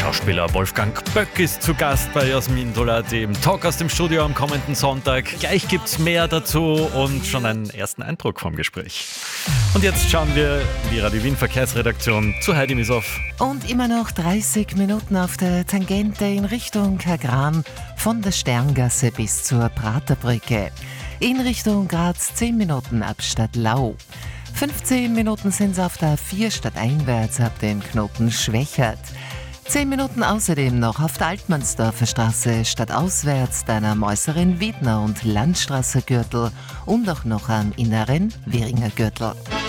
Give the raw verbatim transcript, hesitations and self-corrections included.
Schauspieler Wolfgang Böck ist zu Gast bei Jasmin Dolati im Talk aus dem Studio am kommenden Sonntag. Gleich gibt's mehr dazu und schon einen ersten Eindruck vom Gespräch. Und jetzt schauen wir in die Radio Wien Verkehrsredaktion zu Heidi Misow. Und immer noch dreißig Minuten auf der Tangente in Richtung Kagran von der Sterngasse bis zur Praterbrücke. In Richtung Graz zehn Minuten ab Stadtlau. fünfzehn Minuten sind es auf der A vier stadteinwärts ab dem Knoten Schwächert. zehn Minuten außerdem noch auf der Altmannsdorfer Straße stadtauswärts deiner äußeren Wiedner- und Landstraße Gürtel und auch noch am inneren Währinger Gürtel.